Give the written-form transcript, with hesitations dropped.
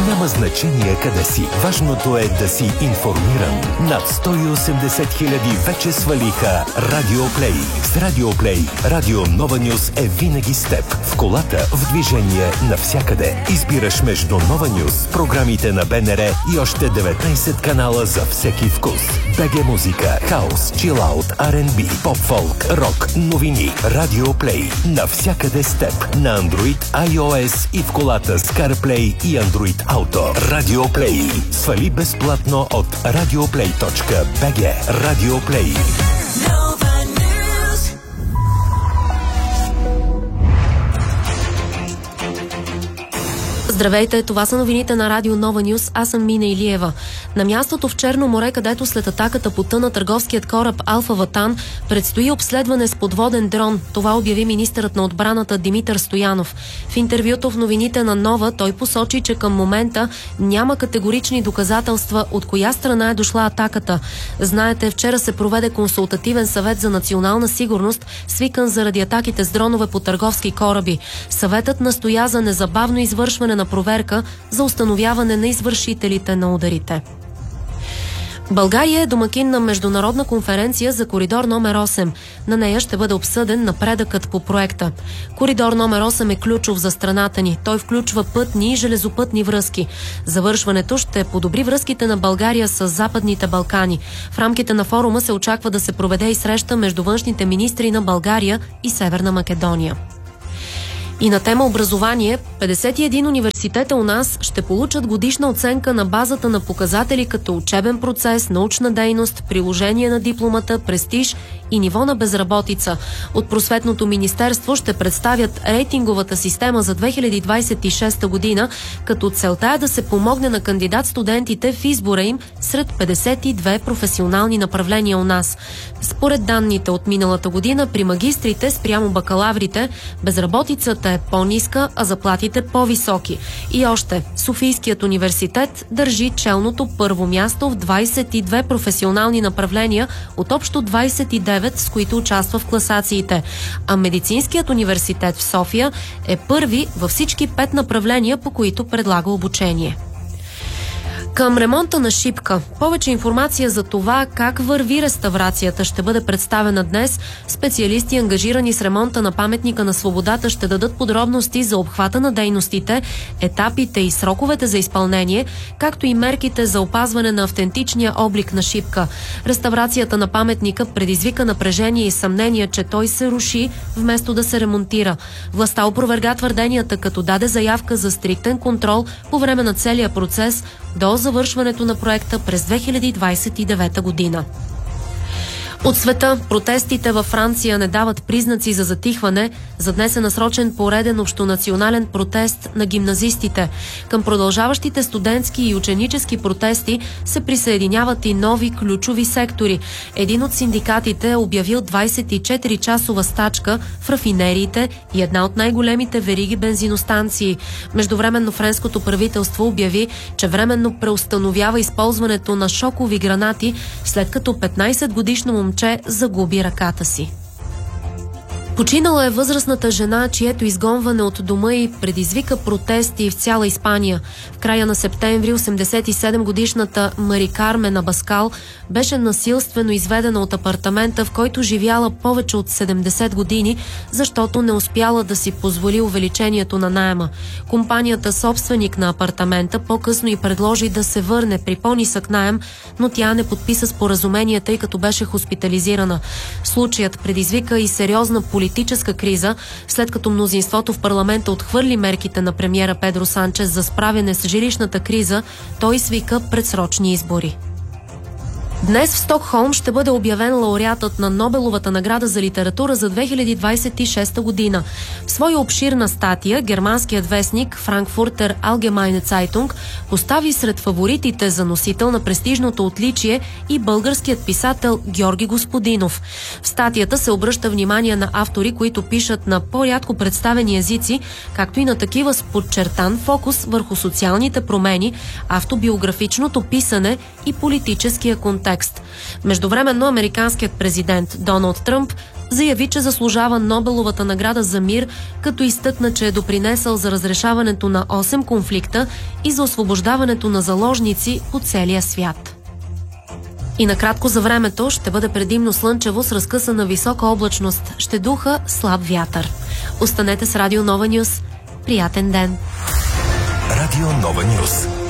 Няма значение къде си. Важното е да си информиран. Над 180 хиляди вече свалиха Радио Плей. С Радио Плей, Радио Нова Нюс е винаги с теб. В колата, в движение, навсякъде. Избираш между Нова Нюс, програмите на БНР и още 19 канала за всеки вкус. БГ музика, хаус, чилаут, R&B, поп-фолк, рок, новини. Радио Плей. Навсякъде с теб. На Android, iOS и в колата с CarPlay и Android Auto. Радио Плей. Свали безплатно от radioplay.bg. Радио Плей. Здравейте, това са новините на Радио Нова Нюс. Аз съм Мина Илиева. На мястото в Черно море, където след атаката потъна търговският кораб Алфа Ватан, предстои обследване с подводен дрон. Това обяви министърът на отбраната Димитър Стоянов. В интервюто в новините на Нова той посочи, че към момента няма категорични доказателства от коя страна е дошла атаката. Знаете, вчера се проведе консултативен съвет за национална сигурност, свикан заради атаките с дронове по търговски кораби. Съветът настоя за незабавно извършване на проверка за установяване на извършителите на ударите. България е домакин на международна конференция за коридор номер 8. На нея ще бъде обсъден напредъкът по проекта. Коридор номер 8 е ключов за страната ни. Той включва пътни и железопътни връзки. Завършването ще подобри връзките на България с Западните Балкани. В рамките на форума се очаква да се проведе и среща между външните министри на България и Северна Македония. И на тема образование, 51 университета у нас ще получат годишна оценка на базата на показатели като учебен процес, научна дейност, приложение на дипломата, престиж и ниво на безработица. От Просветното министерство ще представят рейтинговата система за 2026 година, като целта е да се помогне на кандидат-студентите в избора им сред 52 професионални направления у нас. Според данните от миналата година, при магистрите спрямо бакалаврите, безработицата е по-ниска, а заплатите по-високи. И още, Софийският университет държи челното първо място в 22 професионални направления от общо 29, с които участва в класациите. А Медицинският университет в София е първи във всички 5 направления, по които предлага обучение. Към ремонта на Шипка. Повече информация за това как върви реставрацията ще бъде представена днес. Специалисти, ангажирани с ремонта на паметника на свободата, ще дадат подробности за обхвата на дейностите, етапите и сроковете за изпълнение, както и мерките за опазване на автентичния облик на Шипка. Реставрацията на паметника предизвика напрежение и съмнение, че той се руши вместо да се ремонтира. Властта опроверга твърденията, като даде заявка за стриктен контрол по време на целия процес до завършването на проекта през 2029 година. От света, протестите във Франция не дават признаци за затихване. За днес е насрочен пореден общонационален протест на гимназистите. Към продължаващите студентски и ученически протести се присъединяват и нови ключови сектори. Един от синдикатите е обявил 24-часова стачка в рафинериите и една от най-големите вериги бензиностанции. Междувременно френското правителство обяви, че временно преустановява използването на шокови гранати, след като 15-годишно момче загуби ръката си. Починала е възрастната жена, чието изгонване от дома й предизвика протести в цяла Испания. В края на септември 87-годишната Мари Кармен Абаскал беше насилствено изведена от апартамента, в който живяла повече от 70 години, защото не успяла да си позволи увеличението на наема. Компанията, собственик на апартамента, по-късно й предложи да се върне при по-нисък наем, но тя не подписа споразумение, тъй като беше хоспитализирана. Случаят предизвика и сериозна политическа криза, след като мнозинството в парламента отхвърли мерките на премиера Педро Санчес за справяне с жилищната криза, той свика предсрочни избори. Днес в Стокхолм ще бъде обявен лауреатът на Нобеловата награда за литература за 2026 година. В своя обширна статия германският вестник Frankfurter Allgemeine Zeitung постави сред фаворитите за носител на престижното отличие и българският писател Георги Господинов. В статията се обръща внимание на автори, които пишат на по-рядко представени езици, както и на такива с подчертан фокус върху социалните промени, автобиографичното писане и политическия контекст. Междувременно американският президент Доналд Тръмп Заяви, че заслужава Нобеловата награда за мир, като изтъкна, че е допринесъл за разрешаването на 8 конфликта и за освобождаването на заложници по целия свят. И накратко за времето ще бъде предимно слънчево с разкъсана висока облачност. Ще духа слаб вятър. Останете с Радио Нова Нюс. Приятен ден! Радио Нова Нюс.